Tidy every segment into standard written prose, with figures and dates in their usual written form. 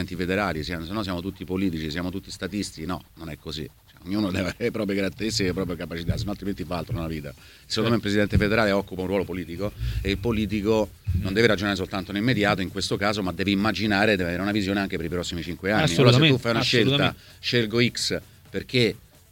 presidenti federali, se no siamo tutti politici, siamo tutti statisti. No, non è così. Ognuno deve avere le proprie caratteristiche e le proprie capacità, se no altrimenti fa altro nella vita. Secondo me il presidente federale occupa un ruolo politico e il politico non deve ragionare soltanto nell'immediato in questo caso, ma deve immaginare, deve avere una visione anche per i prossimi 5 anni. Allora se tu fai una scelta, scelgo X perché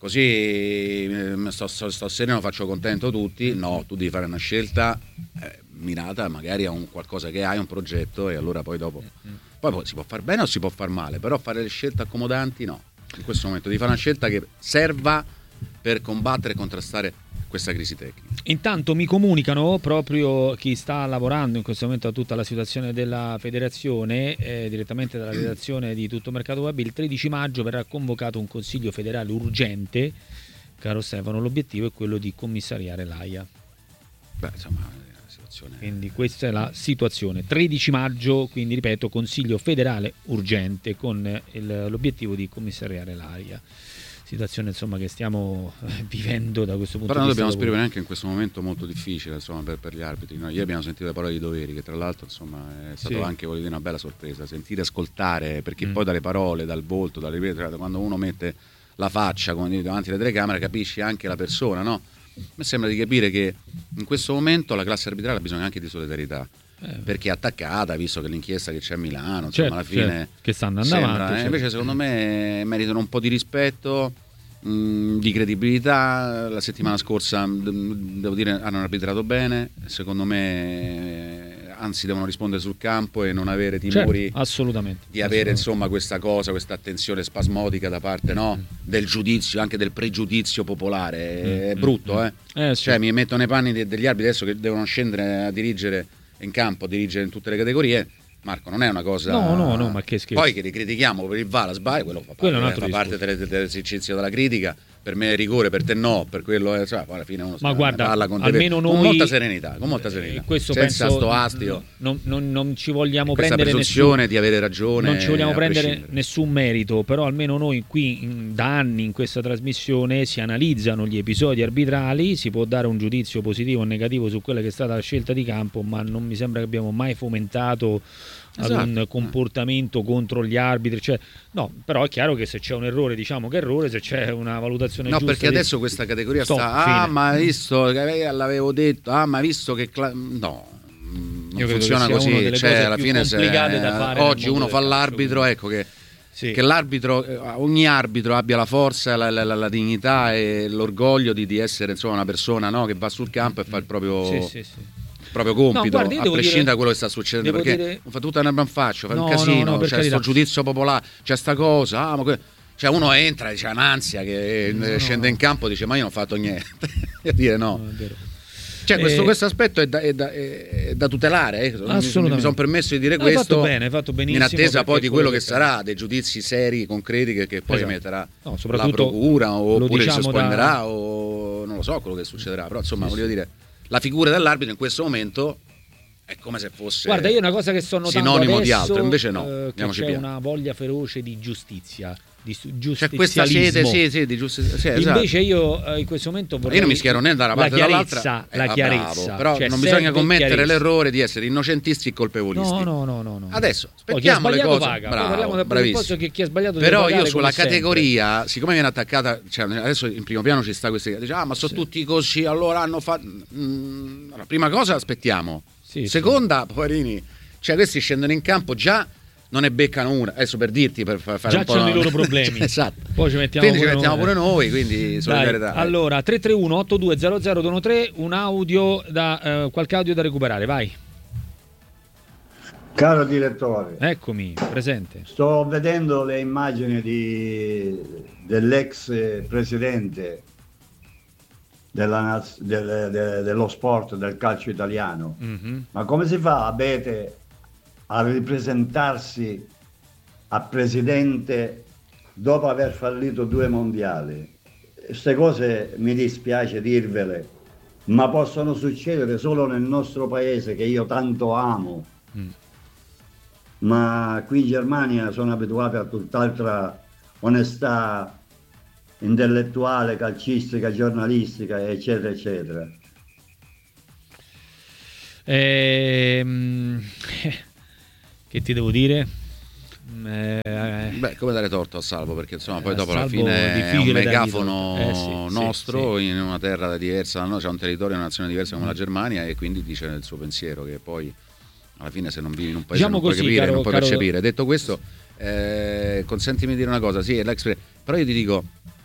così sto sereno, faccio contento tutti. No, tu devi fare una scelta mirata magari a un qualcosa che hai, un progetto, e allora poi dopo poi si può far bene o si può far male, però fare le scelte accomodanti no. In questo momento devi fare una scelta che serva per combattere e contrastare questa crisi tecnica. Intanto mi comunicano proprio chi sta lavorando in questo momento a tutta la situazione della federazione, direttamente dalla redazione di Tutto Mercato Web. Il 13 maggio verrà convocato un consiglio federale urgente, caro Stefano, l'obiettivo è quello di commissariare l'AIA. Beh, insomma, quindi questa è la situazione. 13 maggio, quindi ripeto, consiglio federale urgente con l'obiettivo di commissariare l'AIA. Situazione insomma che stiamo vivendo da questo punto di vista. Però noi dobbiamo esprimere anche in questo momento molto difficile insomma per gli arbitri. Noi ieri abbiamo sentito le parole di Doveri, che tra l'altro insomma è stato anche, voglio dire, una bella sorpresa sentire, ascoltare, perché poi dalle parole, dal volto, quando uno mette la faccia davanti alle telecamere capisci anche la persona, no? Mi sembra di capire che in questo momento la classe arbitrale ha bisogno anche di solidarietà, perché è attaccata, visto che l'inchiesta che c'è a Milano, insomma, alla fine che stanno andando avanti. Invece secondo me meritano un po' di rispetto, di credibilità. La settimana scorsa devo dire hanno arbitrato bene, secondo me, anzi devono rispondere sul campo e non avere timori, assolutamente, di avere insomma questa attenzione spasmodica da parte del giudizio, anche del pregiudizio popolare. È brutto, cioè mi metto nei panni degli arbitri adesso che devono scendere a dirigere in campo, a dirigere in tutte le categorie. Marco, non è una cosa. No, ma che scherzo. Poi che li critichiamo per il VAR, sbaglia, quello fa parte dell'esercizio della critica. Per me è rigore, per te no, per quello alla fine uno parla con molta serenità, questo senza penso, sto astio. Non ci vogliamo questa prendere presunzione di avere ragione. Non ci vogliamo prendere nessun merito, però almeno noi qui da anni in questa trasmissione si analizzano gli episodi arbitrali, si può dare un giudizio positivo o negativo su quella che è stata la scelta di campo, ma non mi sembra che abbiamo mai fomentato ad un comportamento contro gli arbitri, cioè no, però è chiaro che se c'è un errore diciamo che errore, se c'è una valutazione giusta, perché adesso questa categoria ma visto che l'avevo detto, ma visto che non funziona così, cioè alla fine oggi uno fa l'arbitro, ecco che l'arbitro, ogni arbitro abbia la forza, la dignità e l'orgoglio di essere insomma una persona, no, che va sul campo e fa il proprio proprio compito, a prescindere da quello che sta succedendo, perché non fa tutta una branfaccia, fa un casino, c'è questo giudizio popolare, c'è sta cosa, cioè uno entra, c'è un'ansia che scende in campo, dice ma io non ho fatto niente, e dire no. È vero. Cioè questo aspetto è da tutelare, mi sono permesso di dire questo, hai fatto benissimo, in attesa poi di quello che sarà, dei giudizi seri, concreti che poi emetterà la procura, oppure si sospenderà o non lo so quello che succederà, però insomma voglio dire, la figura dell'arbitro in questo momento è come se fosse, guarda, io una cosa che sto notando sinonimo adesso, di altro, invece no, che c'è piano. Una voglia feroce di giustizia, di c'è questa sede di giustizia, invece io in questo momento vorrei, io non mi schiero né da una parte dall'altra, la chiarezza, però non bisogna commettere l'errore di essere innocentisti e colpevolisti. No. Adesso aspettiamo le cose, parliamo del presupposto che chi ha sbagliato però deve pagare, io sulla categoria sempre. Siccome viene attaccata, cioè adesso in primo piano ci sta questa, dice ma sono tutti così, allora hanno fatto allora, prima cosa aspettiamo, seconda poverini, cioè questi scendono in campo già non ne beccano una, adesso per dirti, per fare già un po' c'hanno i loro problemi. Esatto. Poi ci mettiamo pure noi, quindi solidarietà. Allora 331 8200 un audio qualche audio da recuperare, vai. Caro direttore, eccomi, presente. Sto vedendo le immagini dell'ex presidente dello sport, del calcio italiano. Ma come si fa a ripresentarsi a presidente dopo aver fallito 2 mondiali? Queste cose mi dispiace dirvele, ma possono succedere solo nel nostro paese che io tanto amo. Ma qui in Germania sono abituati a tutt'altra onestà intellettuale, calcistica, giornalistica, eccetera, eccetera. Che ti devo dire? Beh, come dare torto a Salvo, perché insomma poi dopo alla Salvo fine è un difficile megafono sì, nostro sì. in una terra diversa, no? C'è un territorio, una nazione diversa come la Germania, e quindi dice il suo pensiero, che poi alla fine se non vivi in un paese Diciamo non così, puoi capire, non puoi caro- percepire. Detto questo, consentimi di dire una cosa, sì, però io ti dico,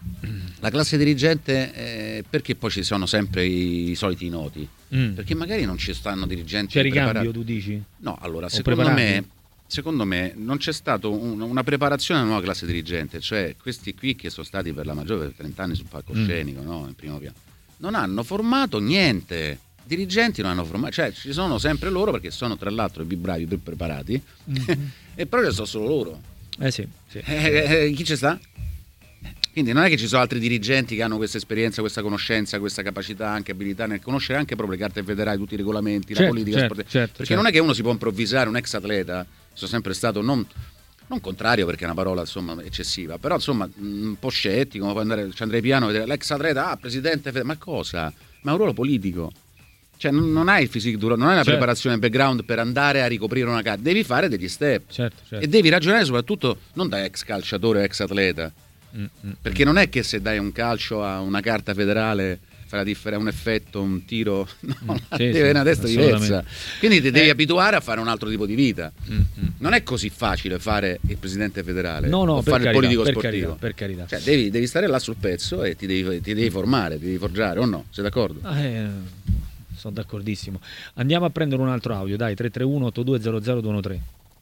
la classe dirigente, perché poi ci sono sempre i soliti noti? Perché magari non ci stanno dirigenti C'è preparati. ricambio, tu dici? No, allora, O secondo preparati? me non c'è stata una preparazione alla nuova classe dirigente, cioè questi qui che sono stati per la maggiore per 30 anni sul palcoscenico, no? In primo piano, non hanno formato niente. Dirigenti non hanno formato, cioè ci sono sempre loro, perché sono tra l'altro i più bravi, i più preparati, e però ci sono solo loro. Sì. Chi ci sta? Quindi non è che ci sono altri dirigenti che hanno questa esperienza, questa conoscenza, questa capacità, anche abilità nel conoscere anche proprio le carte federali, tutti i regolamenti, la politica sportiva. Perché non è che uno si può improvvisare un ex atleta. Sono sempre stato non contrario, perché è una parola insomma eccessiva, però insomma un po' scettico, come può andare, ci andrei piano a vedere l'ex atleta, presidente, ma cosa? Ma è un ruolo politico. Cioè non hai il physique duro, non hai una preparazione background per andare a ricoprire una carta, devi fare degli step. Certo. E devi ragionare soprattutto non da ex calciatore o ex atleta, perché non è che se dai un calcio a una carta federale fa la differenza, un effetto, un tiro, no, devi avere una testa diversa, quindi ti devi abituare a fare un altro tipo di vita. Non è così facile fare il presidente federale o fare il politico sportivo, per carità. Cioè, devi stare là sul pezzo e ti devi formare, ti devi forgiare, o no? Sei d'accordo? Sono d'accordissimo. Andiamo a prendere un altro audio, dai, 331-8200-213.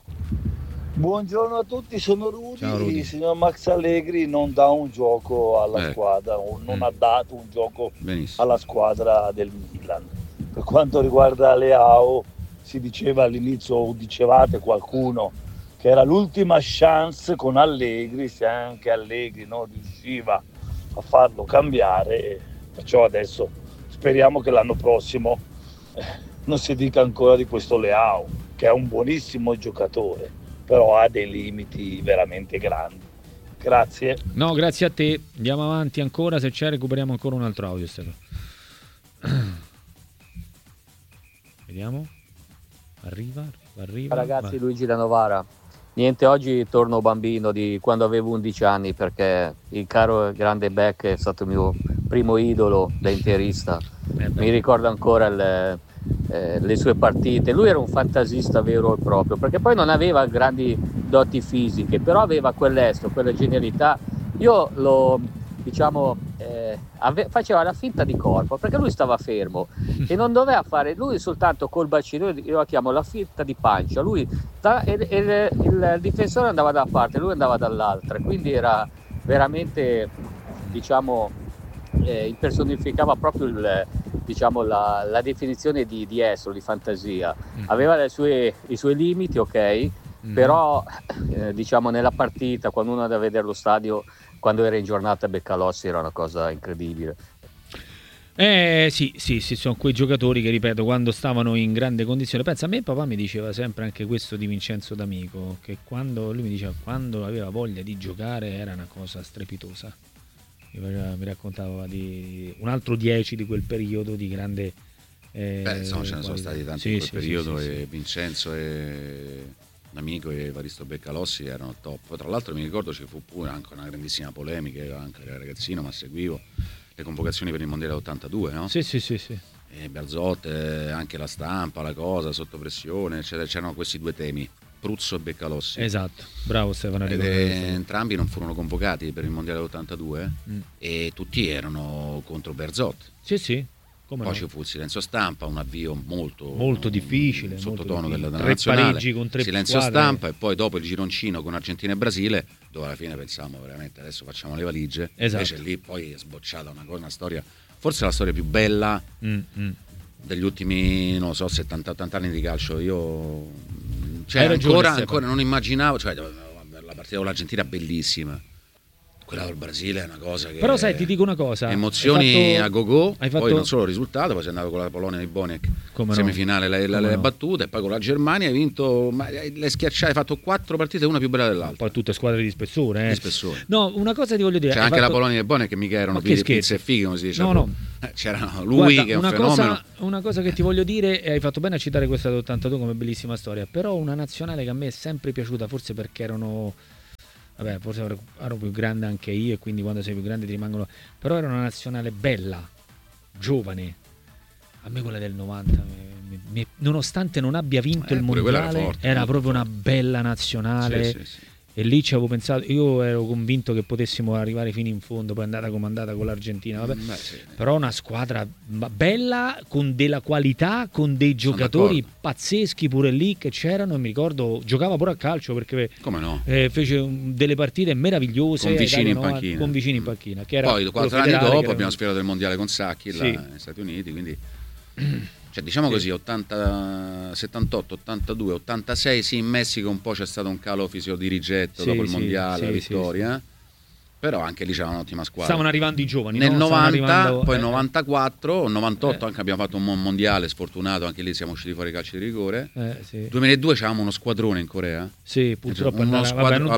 Buongiorno a tutti, sono Rudy. Ciao, Rudy. Il signor Max Allegri non dà un gioco alla squadra, o non ha dato un gioco alla squadra del Milan. Per quanto riguarda Leao, si diceva all'inizio, o dicevate qualcuno, che era l'ultima chance con Allegri, se anche Allegri non riusciva a farlo cambiare, perciò adesso speriamo che l'anno prossimo non si dica ancora di questo Leao, che è un buonissimo giocatore, però ha dei limiti veramente grandi. Grazie. No, grazie a te. Andiamo avanti ancora, se c'è recuperiamo ancora un altro audio, Stefano. Vediamo. Arriva. Ragazzi, vai. Luigi da Novara. Niente, oggi torno bambino di quando avevo 11 anni, perché il caro grande Beck è stato il mio primo idolo da interista. Mi ricordo ancora le sue partite. Lui era un fantasista vero e proprio, perché poi non aveva grandi doti fisiche, però aveva quell'estro, quella genialità. Io lo faceva la finta di corpo, perché lui stava fermo e non doveva fare, lui soltanto col bacino, io la chiamo la finta di pancia, lui il difensore andava da una parte, lui andava dall'altra, quindi era veramente, impersonificava proprio la definizione di estro, di fantasia. Aveva i suoi limiti, ok, però nella partita, quando uno andava a vedere lo stadio, quando era in giornata a Beccalossi, era una cosa incredibile. Sì, sono quei giocatori che, ripeto, quando stavano in grande condizione. Pensa, a me papà mi diceva sempre anche questo di Vincenzo D'Amico, che quando aveva voglia di giocare era una cosa strepitosa. Mi raccontava di un altro 10 di quel periodo di grande insomma ce ne sono stati tanti in quel periodo, e Vincenzo e D'Amico e Evaristo Beccalossi erano top. Tra l'altro mi ricordo ci fu pure anche una grandissima polemica, io anche ero ragazzino ma seguivo le convocazioni per il mondiale 82, no? Sì. E Berzotte, anche la stampa, la cosa, sotto pressione, eccetera. C'erano questi due temi, Pruzzo e Beccalossi. Esatto, bravo Stefano. Ed entrambi non furono convocati per il mondiale 82 e tutti erano contro Berzotte. Sì. Poi ci fu il silenzio stampa, un avvio molto difficile, un sottotono molto della nazionale, pareggi con 3 silenzio squadre. Stampa, e poi dopo il gironcino con Argentina e Brasile, dove alla fine pensavamo veramente adesso facciamo le valigie. Esatto. Invece lì poi è sbocciata una storia, forse la storia più bella degli ultimi, non so, 70-80 anni di calcio. Io ancora non immaginavo, la partita con l'Argentina bellissima. Quella del Brasile è una cosa che... Però sai, ti dico una cosa. Emozioni a go-go, poi non solo il risultato, poi sei andato con la Polonia di Boniek, semifinale, le battute, e poi con la Germania hai vinto, le schiacciate, hai fatto 4 partite, una più bella dell'altra. Poi tutte squadre di spessore. Di spessore. No, una cosa ti voglio dire. Anche la Polonia di Boniek, che mica erano pizze e fighe, come si dice. No. C'erano lui, guarda, che è un fenomeno. Una cosa che ti voglio dire, e hai fatto bene a citare questa del 82 come bellissima storia, però una nazionale che a me è sempre piaciuta, forse perché erano vabbè, forse ero più grande anche io e quindi quando sei più grande ti rimangono, però era una nazionale bella, giovane. A me quella del 90 nonostante non abbia vinto il mondiale era proprio una bella nazionale. Sì. E lì ci avevo pensato, io ero convinto che potessimo arrivare fino in fondo, poi è andata come è andata con l'Argentina, vabbè. Però una squadra bella, con della qualità, con dei giocatori pazzeschi pure lì che c'erano, e mi ricordo giocava pure a calcio perché come no? Fece delle partite meravigliose con vicini in panchina, che era poi 4 anni dopo abbiamo sfiorato il mondiale con Sacchi là negli Stati Uniti, quindi cioè, diciamo così, 78, 82, 86, sì, in Messico un po' c'è stato un calo fisiodirigetto dopo il mondiale, la vittoria, però anche lì c'era un'ottima squadra. Stavano arrivando i giovani, nel 90, poi 94, 98 anche abbiamo fatto un mondiale sfortunato, anche lì siamo usciti fuori calci di rigore. 2002 c'avevamo uno squadrone in Corea. Sì, purtroppo uno squadrone,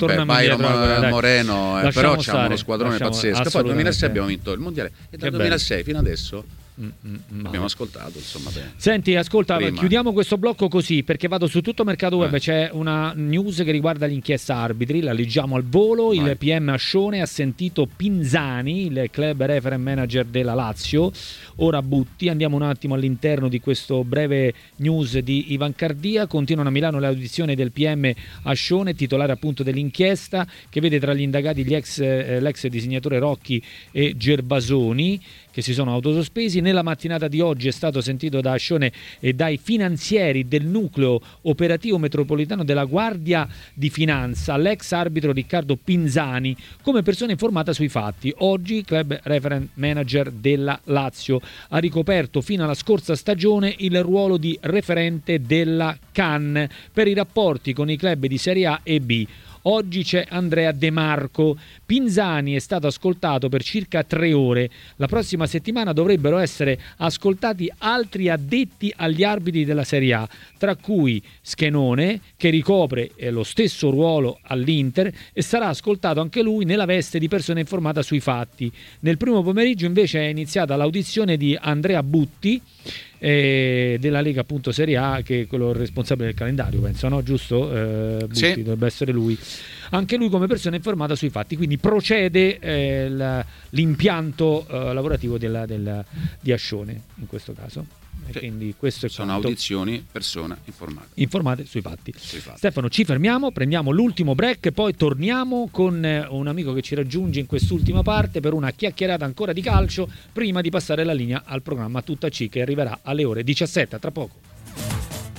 Moreno, però c'avevamo uno squadrone pazzesco. Poi nel 2006 abbiamo vinto il mondiale e dal 2006 fino adesso abbiamo ascoltato, insomma. Senti, ascolta, chiudiamo questo blocco così, perché vado su tutto Mercato Web. C'è una news che riguarda l'inchiesta arbitri, la leggiamo al volo. Il PM Ascione ha sentito Pinzani, il club referent manager della Lazio. Ora Butti. Andiamo un attimo all'interno di questo breve news di Ivan Cardia. Continuano a Milano le audizioni del PM Ascione, titolare appunto dell'inchiesta, che vede tra gli indagati l'ex disegnatore Rocchi e Gervasoni, che si sono autosospesi. Nella mattinata di oggi è stato sentito da Ascione e dai finanzieri del nucleo operativo metropolitano della Guardia di Finanza l'ex arbitro Riccardo Pinzani come persona informata sui fatti. Oggi club referent manager della Lazio, ha ricoperto fino alla scorsa stagione il ruolo di referente della CAN per i rapporti con i club di Serie A e B. Oggi c'è Andrea De Marco. Pinzani è stato ascoltato per circa 3 ore. La prossima settimana dovrebbero essere ascoltati altri addetti agli arbitri della Serie A, tra cui Schenone, che ricopre lo stesso ruolo all'Inter e sarà ascoltato anche lui nella veste di persona informata sui fatti. Nel primo pomeriggio invece è iniziata l'audizione di Andrea Butti, della Lega appunto Serie A, che è quello responsabile del calendario, penso, no? Giusto? Butti, dovrebbe essere lui, anche lui come persona informata sui fatti. Quindi procede l'impianto lavorativo di Ascione in questo caso. Quindi questo è sono audizioni, persone informate sui fatti. Stefano, ci fermiamo, prendiamo l'ultimo break e poi torniamo con un amico che ci raggiunge in quest'ultima parte per una chiacchierata ancora di calcio, prima di passare la linea al programma Tutta C, che arriverà alle ore 17, tra poco.